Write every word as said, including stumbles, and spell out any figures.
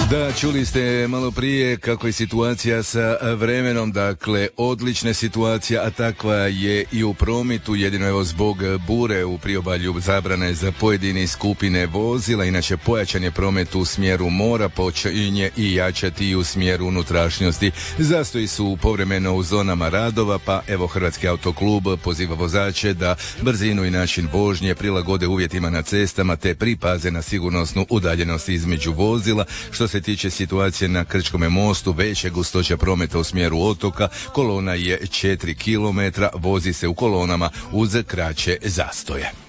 Da, čuli ste malo prije kako je situacija sa vremenom, dakle odlična situacija, a takva je i u prometu, jedino evo zbog bure u priobalju zabrane za pojedine skupine vozila, inače pojačan je promet u smjeru mora, počinje i jačati i u smjeru unutrašnjosti. Zastoji su povremeno u zonama radova, pa evo Hrvatski autoklub poziva vozače da brzinu i način vožnje prilagode uvjetima na cestama te pripaze na sigurnosnu udaljenost između vozila. Što se tiče situacije na Krčkome mostu, veća gustoća prometa u smjeru otoka, kolona je četiri kilometra, vozi se u kolonama uz kraće zastoje.